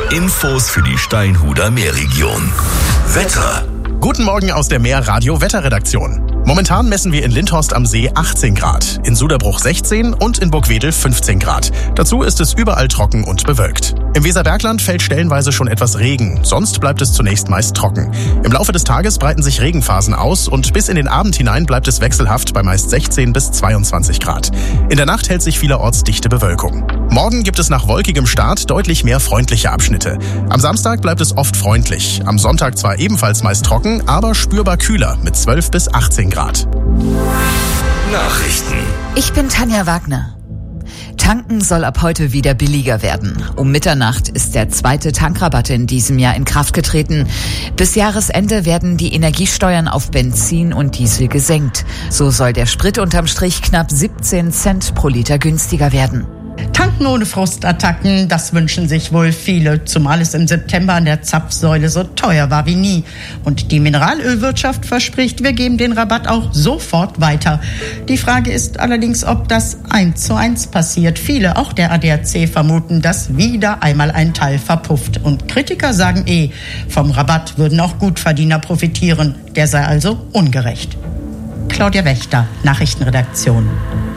Infos für die Steinhuder Meerregion. Wetter. Guten Morgen aus der Meer-Radio-Wetterredaktion. Momentan messen wir in Lindhorst am See 18 Grad, in Suderbruch 16 und in Burgwedel 15 Grad. Dazu ist es überall trocken und bewölkt. Im Weserbergland fällt stellenweise schon etwas Regen, sonst bleibt es zunächst meist trocken. Im Laufe des Tages breiten sich Regenphasen aus und bis in den Abend hinein bleibt es wechselhaft bei meist 16 bis 22 Grad. In der Nacht hält sich vielerorts dichte Bewölkung. Morgen gibt es nach wolkigem Start deutlich mehr freundliche Abschnitte. Am Samstag bleibt es oft freundlich, am Sonntag zwar ebenfalls meist trocken, aber spürbar kühler mit 12 bis 18 Grad. Nachrichten. Ich bin Tanja Wagner. Tanken soll ab heute wieder billiger werden. Um Mitternacht ist der zweite Tankrabatt in diesem Jahr in Kraft getreten. Bis Jahresende werden die Energiesteuern auf Benzin und Diesel gesenkt. So soll der Sprit unterm Strich knapp 17 Cent pro Liter günstiger werden. Tanken ohne Frustattacken, das wünschen sich wohl viele, zumal es im September an der Zapfsäule so teuer war wie nie. Und die Mineralölwirtschaft verspricht, wir geben den Rabatt auch sofort weiter. Die Frage ist allerdings, ob das 1:1 passiert. Viele, auch der ADAC, vermuten, dass wieder einmal ein Teil verpufft. Und Kritiker sagen vom Rabatt würden auch Gutverdiener profitieren. Der sei also ungerecht. Claudia Wächter, Nachrichtenredaktion.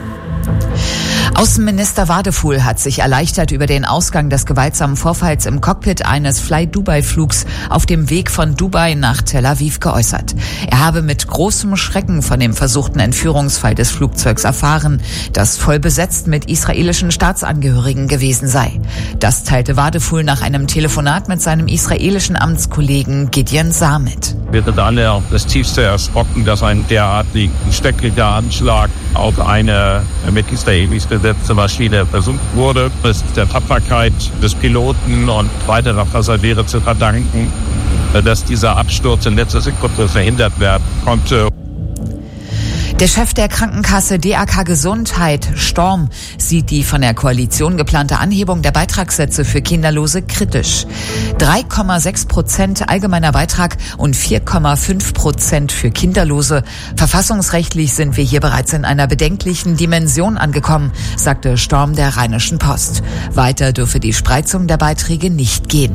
Außenminister Wadefuhl hat sich erleichtert über den Ausgang des gewaltsamen Vorfalls im Cockpit eines Fly-Dubai-Flugs auf dem Weg von Dubai nach Tel Aviv geäußert. Er habe mit großem Schrecken von dem versuchten Entführungsfall des Flugzeugs erfahren, das voll besetzt mit israelischen Staatsangehörigen gewesen sei. Das teilte Wadefuhl nach einem Telefonat mit seinem israelischen Amtskollegen Gideon Saar mit. Wir sind alle auf das Tiefste erschrocken, dass ein derartig schrecklicher Anschlag auf eine mit Israelis besetzte Maschine versucht wurde. Es ist der Tapferkeit des Piloten und weiterer Passagiere zu verdanken, dass dieser Absturz in letzter Sekunde verhindert werden konnte. Der Chef der Krankenkasse DAK Gesundheit, Storm, sieht die von der Koalition geplante Anhebung der Beitragssätze für Kinderlose kritisch. 3,6% allgemeiner Beitrag und 4,5% für Kinderlose. Verfassungsrechtlich sind wir hier bereits in einer bedenklichen Dimension angekommen, sagte Storm der Rheinischen Post. Weiter dürfe die Spreizung der Beiträge nicht gehen.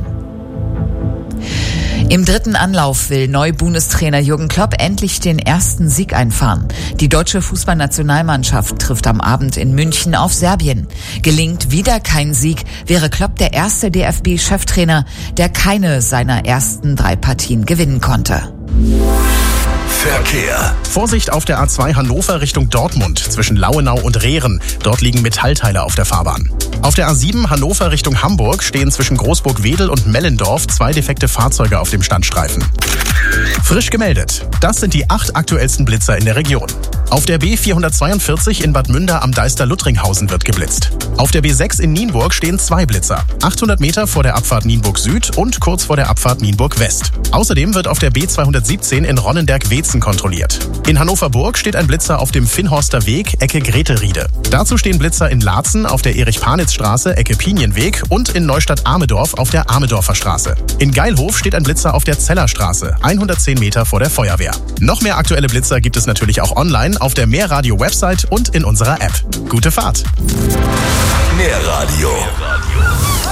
Im dritten Anlauf will Neu-Bundestrainer Jürgen Klopp endlich den ersten Sieg einfahren. Die deutsche Fußballnationalmannschaft trifft am Abend in München auf Serbien. Gelingt wieder kein Sieg, wäre Klopp der erste DFB-Cheftrainer, der keine seiner ersten 3 Partien gewinnen konnte. Verkehr. Vorsicht auf der A2 Hannover Richtung Dortmund zwischen Lauenau und Rehren. Dort liegen Metallteile auf der Fahrbahn. Auf der A7 Hannover Richtung Hamburg stehen zwischen Großburg-Wedel und Mellendorf 2 defekte Fahrzeuge auf dem Standstreifen. Frisch gemeldet. Das sind die 8 aktuellsten Blitzer in der Region. Auf der B442 in Bad Münder am Deister-Luttringhausen wird geblitzt. Auf der B6 in Nienburg stehen 2 Blitzer. 800 Meter vor der Abfahrt Nienburg Süd und kurz vor der Abfahrt Nienburg West. Außerdem wird auf der B217 in Ronnenberg-Wezen kontrolliert. In Hannover-Burg steht ein Blitzer auf dem Finnhorster Weg, Ecke Greteriede. Dazu stehen Blitzer in Laatzen auf der Erich-Panitz-Straße, Ecke Pinienweg und in Neustadt-Amedorf auf der Amedorfer Straße. In Geilhof steht ein Blitzer auf der Zellerstraße, 110 Meter vor der Feuerwehr. Noch mehr aktuelle Blitzer gibt es natürlich auch online auf der Meerradio-Website und in unserer App. Gute Fahrt! Meerradio.